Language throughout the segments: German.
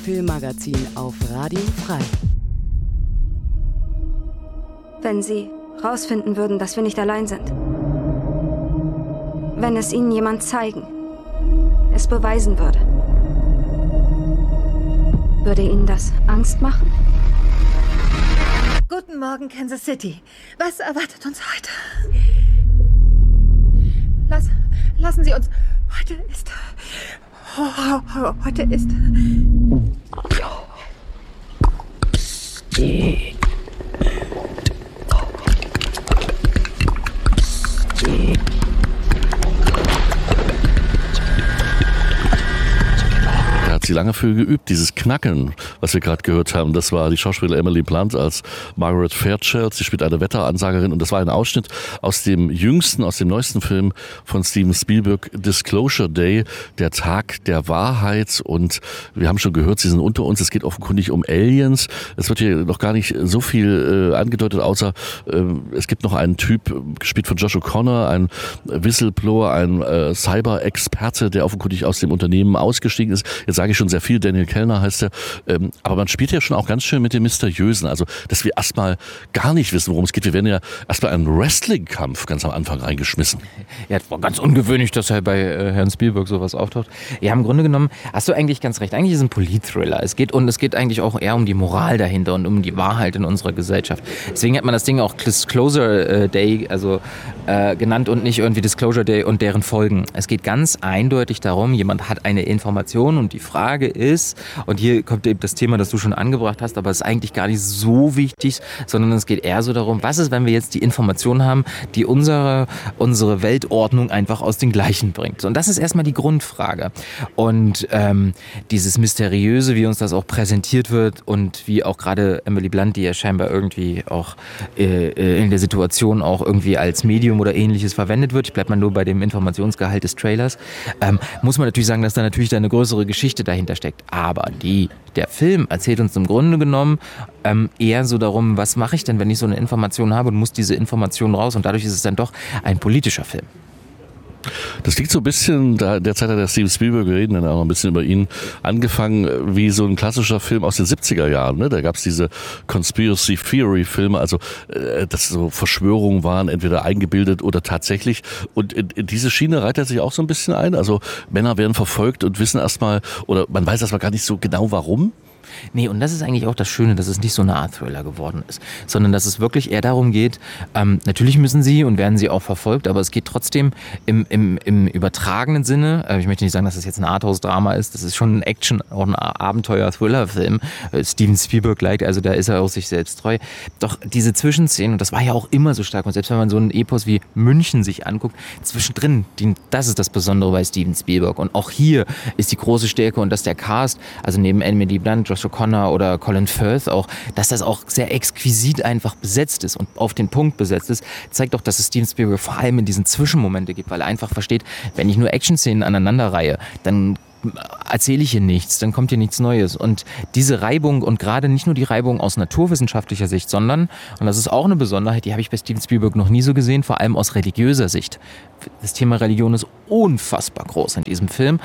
Filmmagazin auf Radio Frei. Wenn Sie rausfinden würden, dass wir nicht allein sind. Wenn es Ihnen jemand zeigen, es beweisen würde. Würde Ihnen das Angst machen? Guten Morgen, Kansas City. Was erwartet uns heute? Lassen Sie uns... Heute ist... Hat sie lange für geübt, dieses Knacken, was wir gerade gehört haben. Das war die Schauspielerin Emily Blunt als Margaret Fairchild. Sie spielt eine Wetteransagerin und das war ein Ausschnitt aus dem neuesten Film von Steven Spielberg, Disclosure Day, der Tag der Wahrheit. Und wir haben schon gehört, sie sind unter uns. Es geht offenkundig um Aliens. Es wird hier noch gar nicht so viel angedeutet, außer es gibt noch einen Typ, gespielt von Josh O'Connor, ein Whistleblower, ein Cyber-Experte, der offenkundig aus dem Unternehmen ausgestiegen ist. Jetzt sage ich schon sehr viel, Daniel Kellner heißt er, aber man spielt ja schon auch ganz schön mit dem Mysteriösen, also dass wir erstmal gar nicht wissen, worum es geht. Wir werden ja erstmal einen Wrestling-Kampf ganz am Anfang reingeschmissen. Ja, war ganz ungewöhnlich, dass er bei Herrn Spielberg sowas auftaucht. Ja, im Grunde genommen hast du eigentlich ganz recht. Eigentlich ist es ein Polit-Thriller. Es geht eigentlich auch eher um die Moral dahinter und um die Wahrheit in unserer Gesellschaft. Deswegen hat man das Ding auch Disclosure Day genannt und nicht irgendwie Disclosure Day und deren Folgen. Es geht ganz eindeutig darum, jemand hat eine Information und die Frage ist, und hier kommt eben das Thema, das du schon angebracht hast, aber es ist eigentlich gar nicht so wichtig, sondern es geht eher so darum, was ist, wenn wir jetzt die Information haben, die unsere Weltordnung einfach aus den Gleichen bringt. Und das ist erstmal die Grundfrage. Und dieses Mysteriöse, wie uns das auch präsentiert wird und wie auch gerade Emily Blunt, die ja scheinbar irgendwie auch in der Situation auch irgendwie als Medium oder ähnliches verwendet wird, ich bleib mal nur bei dem Informationsgehalt des Trailers, muss man natürlich sagen, dass da natürlich eine größere Geschichte dahinter steckt. Aber der Film erzählt uns im Grunde genommen eher so darum, was mache ich denn, wenn ich so eine Information habe und muss diese Information raus, und dadurch ist es dann doch ein politischer Film. Das klingt so ein bisschen, derzeit hat der Steven Spielberg, wir reden dann auch noch ein bisschen über ihn, angefangen wie so ein klassischer Film aus den 70er Jahren. Ne? Da gab es diese Conspiracy Theory Filme, also dass so Verschwörungen waren, entweder eingebildet oder tatsächlich. Und in diese Schiene reiht er sich auch so ein bisschen ein. Also Männer werden verfolgt und wissen erstmal, oder man weiß erstmal gar nicht so genau warum. Nee, und das ist eigentlich auch das Schöne, dass es nicht so eine Art Thriller geworden ist, sondern dass es wirklich eher darum geht, natürlich müssen sie und werden sie auch verfolgt, aber es geht trotzdem im übertragenen Sinne, ich möchte nicht sagen, dass das jetzt ein Arthouse-Drama ist, das ist schon ein Action, auch ein Abenteuer-Thriller-Film, Steven Spielberg-like, also da ist er auch sich selbst treu. Doch diese Zwischenszenen, und das war ja auch immer so stark, und selbst wenn man so einen Epos wie München sich anguckt, zwischendrin, das ist das Besondere bei Steven Spielberg, und auch hier ist die große Stärke, und dass der Cast, also neben Emily Blunt, Josh O'Connor oder Colin Firth auch, dass das auch sehr exquisit einfach besetzt ist und auf den Punkt besetzt ist, zeigt auch, dass es Steven Spielberg vor allem in diesen Zwischenmomente gibt, weil er einfach versteht, wenn ich nur Action-Szenen aneinanderreihe, dann erzähle ich hier nichts, dann kommt hier nichts Neues. Und diese Reibung, und gerade nicht nur die Reibung aus naturwissenschaftlicher Sicht, sondern, und das ist auch eine Besonderheit, die habe ich bei Steven Spielberg noch nie so gesehen, vor allem aus religiöser Sicht. Das Thema Religion ist unfassbar groß in diesem Film.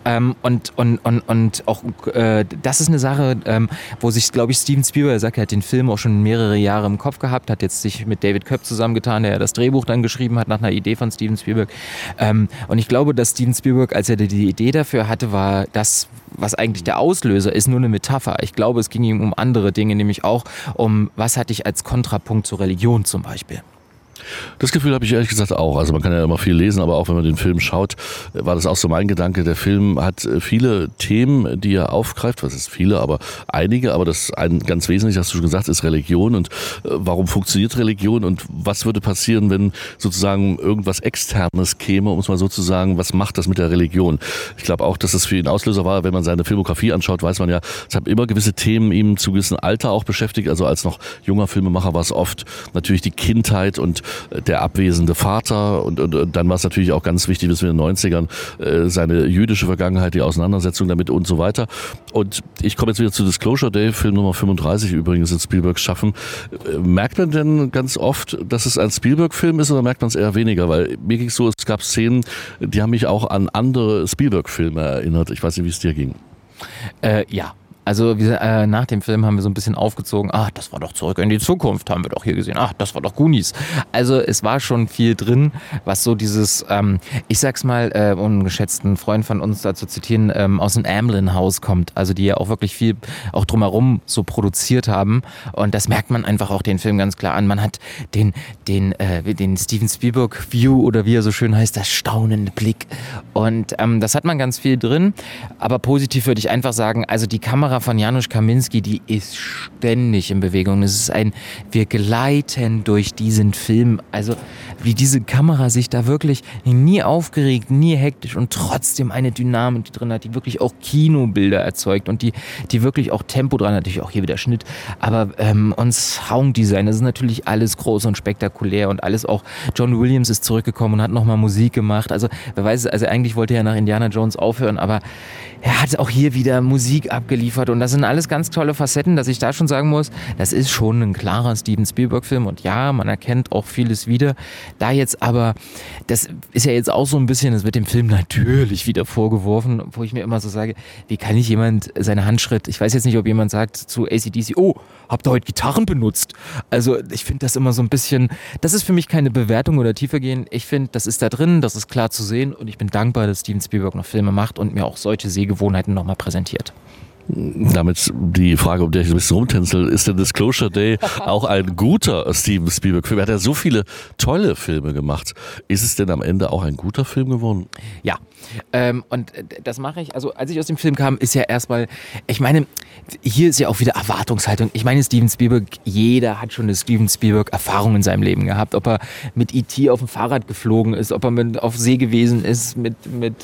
Und auch das ist eine Sache, wo sich, glaube ich, Steven Spielberg, er sagt, er hat den Film auch schon mehrere Jahre im Kopf gehabt, hat jetzt sich mit David Koepp zusammengetan, der das Drehbuch dann geschrieben hat nach einer Idee von Steven Spielberg. Und ich glaube, dass Steven Spielberg, als er die Idee dafür hatte, war das, was eigentlich der Auslöser ist, nur eine Metapher. Ich glaube, es ging ihm um andere Dinge, nämlich auch um, was hatte ich als Kontrapunkt zur Religion zum Beispiel. Das Gefühl habe ich ehrlich gesagt auch. Also man kann ja immer viel lesen, aber auch wenn man den Film schaut, war das auch so mein Gedanke. Der Film hat viele Themen, die er aufgreift. Was ist viele, aber einige. Aber das ein ganz wesentlich, hast du schon gesagt, ist Religion. Und warum funktioniert Religion? Und was würde passieren, wenn sozusagen irgendwas Externes käme, um es mal so zu sagen, was macht das mit der Religion? Ich glaube auch, dass das für ihn Auslöser war. Wenn man seine Filmografie anschaut, weiß man ja, es haben immer gewisse Themen ihm zu gewissem Alter auch beschäftigt. Also als noch junger Filmemacher war es oft natürlich die Kindheit und der abwesende Vater und dann war es natürlich auch ganz wichtig, wissen wir in den 90ern, seine jüdische Vergangenheit, die Auseinandersetzung damit und so weiter. Und ich komme jetzt wieder zu Disclosure Day, Film Nummer 35 übrigens in Spielbergs Schaffen. Merkt man denn ganz oft, dass es ein Spielberg-Film ist oder merkt man es eher weniger? Weil mir ging es so, es gab Szenen, die haben mich auch an andere Spielberg-Filme erinnert. Ich weiß nicht, wie es dir ging. Ja. Also nach dem Film haben wir so ein bisschen aufgezogen, das war doch Zurück in die Zukunft, haben wir doch hier gesehen, das war doch Goonies. Also es war schon viel drin, was so dieses, ich sag's mal, um einen geschätzten Freund von uns da zu zitieren, aus dem Amblin-Haus kommt, also die ja auch wirklich viel auch drumherum so produziert haben und das merkt man einfach auch den Film ganz klar an. Man hat den Steven Spielberg View oder wie er so schön heißt, das staunende Blick und das hat man ganz viel drin, aber positiv würde ich einfach sagen, also die Kamera von Janusz Kaminski, die ist ständig in Bewegung. Es ist wir gleiten durch diesen Film, also wie diese Kamera sich da wirklich nie aufgeregt, nie hektisch und trotzdem eine Dynamik drin hat, die wirklich auch Kinobilder erzeugt und die wirklich auch Tempo dran hat, natürlich auch hier wieder Schnitt, aber und Sounddesign, das ist natürlich alles groß und spektakulär und alles auch, John Williams ist zurückgekommen und hat nochmal Musik gemacht, also wer weiß, also eigentlich wollte er nach Indiana Jones aufhören, aber er hat auch hier wieder Musik abgeliefert und das sind alles ganz tolle Facetten, dass ich da schon sagen muss, das ist schon ein klarer Steven Spielberg-Film und ja, man erkennt auch vieles wieder. Da jetzt aber, das ist ja jetzt auch so ein bisschen, das wird dem Film natürlich wieder vorgeworfen, wo ich mir immer so sage, wie kann ich jemand seine Handschritt, ich weiß jetzt nicht, ob jemand sagt zu AC/DC, habt ihr heute Gitarren benutzt? Also ich finde das immer so ein bisschen, das ist für mich keine Bewertung oder tiefergehen. Ich finde, das ist da drin, das ist klar zu sehen und ich bin dankbar, dass Steven Spielberg noch Filme macht und mir auch solche Sehgewohnheiten nochmal präsentiert. Damit die Frage, um der ich ein bisschen rumtänzel, ist der Disclosure Day auch ein guter Steven Spielberg-Film? Er hat ja so viele tolle Filme gemacht. Ist es denn am Ende auch ein guter Film geworden? Ja. Und das mache ich, also als ich aus dem Film kam, ist ja erstmal, ich meine, hier ist ja auch wieder Erwartungshaltung. Ich meine, Steven Spielberg, jeder hat schon eine Steven Spielberg-Erfahrung in seinem Leben gehabt. Ob er mit E.T. auf dem Fahrrad geflogen ist, ob er auf See gewesen ist, mit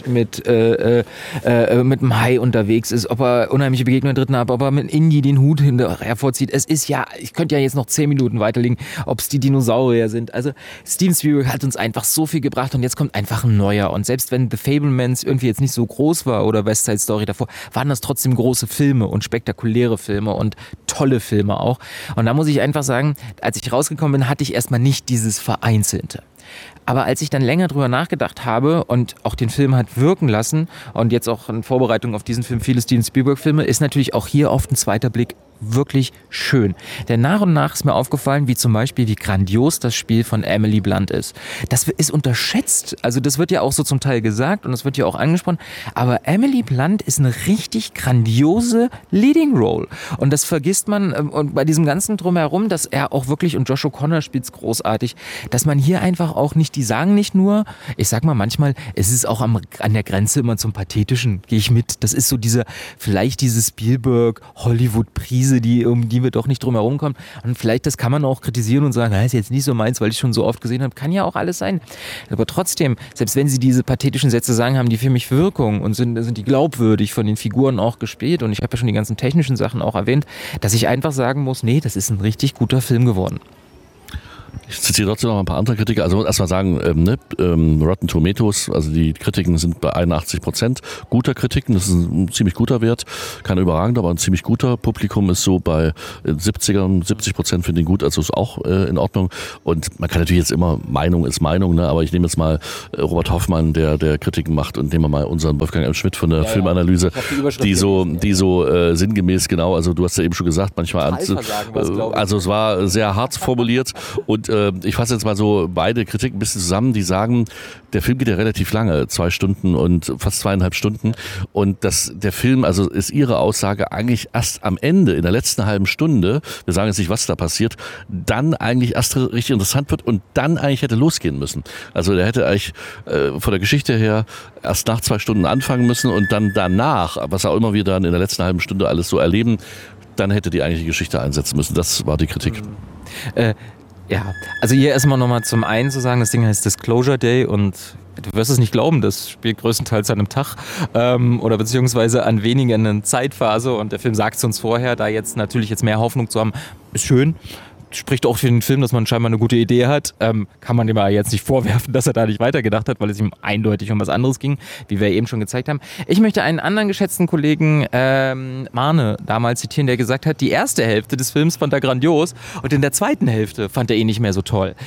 dem Hai unterwegs ist, ob er unheimliche Begegnungen dritten hat, ob er mit Indy den Hut hervorzieht. Es ist ja, ich könnte ja jetzt noch 10 Minuten weiterlegen, ob es die Dinosaurier sind. Also Steven Spielberg hat uns einfach so viel gebracht und jetzt kommt einfach ein neuer. Und selbst wenn The Fablemans irgendwie jetzt nicht so groß war oder West Side Story davor, waren das trotzdem große Filme und spektakuläre Filme und tolle Filme auch. Und da muss ich einfach sagen, als ich rausgekommen bin, hatte ich erstmal nicht dieses Vereinzelte. Aber als ich dann länger drüber nachgedacht habe und auch den Film hat wirken lassen und jetzt auch in Vorbereitung auf diesen Film viele Steven Spielberg-Filme, ist natürlich auch hier oft ein zweiter Blick wirklich schön. Denn nach und nach ist mir aufgefallen, wie zum Beispiel, wie grandios das Spiel von Emily Blunt ist. Das ist unterschätzt. Also das wird ja auch so zum Teil gesagt und das wird ja auch angesprochen. Aber Emily Blunt ist eine richtig grandiose Leading Role. Und das vergisst man und bei diesem ganzen Drumherum, dass er auch wirklich, und Josh O'Connor spielt es großartig, dass man hier einfach auch nicht, die sagen nicht nur, ich sag mal manchmal, es ist auch an der Grenze immer zum Pathetischen, gehe ich mit. Das ist so vielleicht diese Spielberg-Hollywood-Prise, um die wir doch nicht drum herum kommen. Und vielleicht, das kann man auch kritisieren und sagen, das ist jetzt nicht so meins, weil ich schon so oft gesehen habe. Kann ja auch alles sein. Aber trotzdem, selbst wenn sie diese pathetischen Sätze sagen, haben die für mich Wirkung und sind die glaubwürdig von den Figuren auch gespielt. Und ich habe ja schon die ganzen technischen Sachen auch erwähnt, dass ich einfach sagen muss, nee, das ist ein richtig guter Film geworden. Ich zitiere trotzdem noch ein paar andere Kritiker. Also erstmal sagen, Rotten Tomatoes, also die Kritiken sind bei 81% guter Kritiken. Das ist ein ziemlich guter Wert. Kein überragender, aber ein ziemlich guter. Publikum ist so bei 70% finden ihn gut, also ist auch in Ordnung. Und man kann natürlich jetzt immer, Meinung ist Meinung, ne? Aber ich nehme jetzt mal Robert Hoffmann, der Kritiken macht, und nehmen wir mal unseren Wolfgang M. Schmidt von der Filmanalyse, die so sinngemäß, genau, also du hast ja eben schon gesagt, manchmal, also es war sehr hart formuliert und ich fasse jetzt mal so beide Kritiken ein bisschen zusammen, die sagen, der Film geht ja relativ lange, 2 Stunden und fast 2,5 Stunden, und der Film, also ist ihre Aussage, eigentlich erst am Ende, in der letzten halben Stunde, wir sagen jetzt nicht, was da passiert, dann eigentlich erst richtig interessant wird und dann eigentlich hätte losgehen müssen. Also der hätte eigentlich von der Geschichte her erst nach 2 Stunden anfangen müssen und dann danach, was auch immer wir dann in der letzten halben Stunde alles so erleben, dann hätte die eigentliche Geschichte einsetzen müssen. Das war die Kritik. Ja, also hier erstmal nochmal zum einen zu sagen, das Ding heißt Disclosure Day und du wirst es nicht glauben, das spielt größtenteils an einem Tag oder beziehungsweise an weniger einer Zeitphase, und der Film sagt es uns vorher, da jetzt natürlich mehr Hoffnung zu haben, ist schön. Spricht auch für den Film, dass man scheinbar eine gute Idee hat. Kann man dem aber jetzt nicht vorwerfen, dass er da nicht weitergedacht hat, weil es ihm eindeutig um was anderes ging, wie wir eben schon gezeigt haben. Ich möchte einen anderen geschätzten Kollegen, Marne, damals zitieren, der gesagt hat, die erste Hälfte des Films fand er grandios und in der zweiten Hälfte fand er ihn nicht mehr so toll.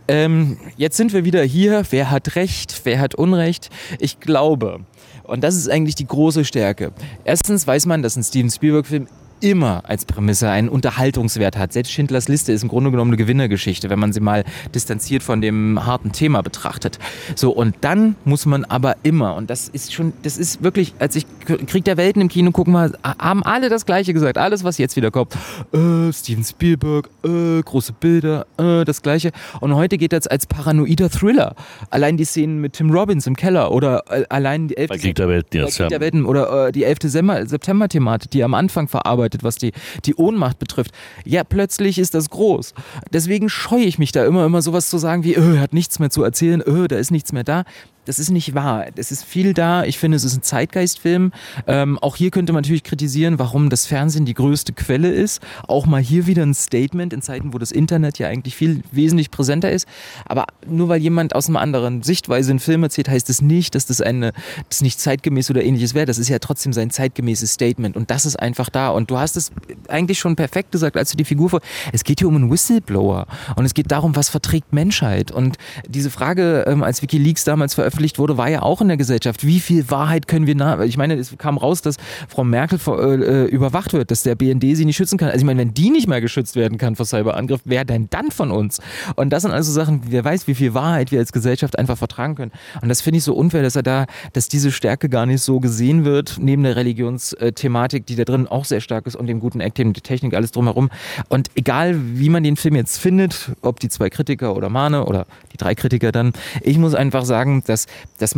Jetzt sind wir wieder hier. Wer hat Recht? Wer hat Unrecht? Ich glaube, und das ist eigentlich die große Stärke. Erstens weiß man, dass ein Steven Spielberg-Film immer als Prämisse einen Unterhaltungswert hat. Selbst Schindlers Liste ist im Grunde genommen eine Gewinnergeschichte, wenn man sie mal distanziert von dem harten Thema betrachtet. So, und dann muss man aber immer, und das ist wirklich, als ich Krieg der Welten im Kino gucken war, haben alle das Gleiche gesagt. Alles, was jetzt wieder kommt. Steven Spielberg, große Bilder, das Gleiche. Und heute geht das als paranoider Thriller. Allein die Szenen mit Tim Robbins im Keller oder allein die 11. Krieg der Welten jetzt, Krieg der Welten oder die 11. September-Thematik, die am Anfang verarbeitet, was die Ohnmacht betrifft. Ja, plötzlich ist das groß. Deswegen scheue ich mich da immer sowas zu sagen wie, er hat nichts mehr zu erzählen, da ist nichts mehr da. Das ist nicht wahr. Es ist viel da. Ich finde, es ist ein Zeitgeistfilm. Auch hier könnte man natürlich kritisieren, warum das Fernsehen die größte Quelle ist. Auch mal hier wieder ein Statement in Zeiten, wo das Internet ja eigentlich viel wesentlich präsenter ist. Aber nur weil jemand aus einer anderen Sichtweise einen Film erzählt, heißt es nicht, dass das nicht zeitgemäß oder ähnliches wäre. Das ist ja trotzdem sein zeitgemäßes Statement. Und das ist einfach da. Und du hast es eigentlich schon perfekt gesagt, als du die Figur es geht hier um einen Whistleblower. Und es geht darum, was verträgt Menschheit. Und diese Frage, als WikiLeaks damals veröffentlicht wurde, war ja auch in der Gesellschaft. Wie viel Wahrheit können wir Ich meine, es kam raus, dass Frau Merkel überwacht wird, dass der BND sie nicht schützen kann. Also ich meine, wenn die nicht mehr geschützt werden kann vor Cyberangriff, wer denn dann von uns? Und das sind also Sachen, wer weiß, wie viel Wahrheit wir als Gesellschaft einfach vertragen können. Und das finde ich so unfair, dass diese Stärke gar nicht so gesehen wird, neben der Religionsthematik, die da drin auch sehr stark ist und dem guten Acting, die Technik, alles drumherum. Und egal, wie man den Film jetzt findet, ob die 2 Kritiker oder Mane oder die 3 Kritiker dann, ich muss einfach sagen, dass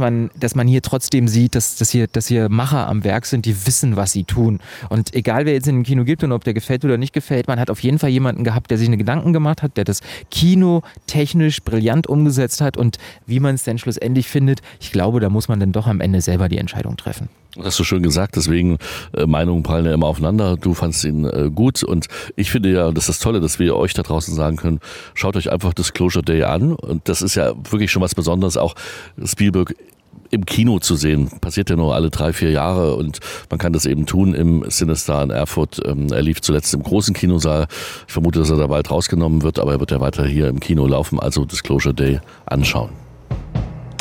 man hier trotzdem sieht, dass hier Macher am Werk sind, die wissen, was sie tun. Und egal, wer jetzt in dem Kino gibt und ob der gefällt oder nicht gefällt, man hat auf jeden Fall jemanden gehabt, der sich eine Gedanken gemacht hat, der das Kino technisch brillant umgesetzt hat und wie man es denn schlussendlich findet, ich glaube, da muss man dann doch am Ende selber die Entscheidung treffen. Das hast du schön gesagt, deswegen Meinungen prallen ja immer aufeinander. Du fandst ihn gut und ich finde ja, das ist das Tolle, dass wir euch da draußen sagen können, schaut euch einfach Disclosure Day an und das ist ja wirklich schon was Besonderes, auch Spielberg im Kino zu sehen. Passiert ja nur alle 3-4 Jahre und man kann das eben tun im CineStar in Erfurt. Er lief zuletzt im großen Kinosaal. Ich vermute, dass er da bald rausgenommen wird, aber er wird ja weiter hier im Kino laufen, also Disclosure Day anschauen.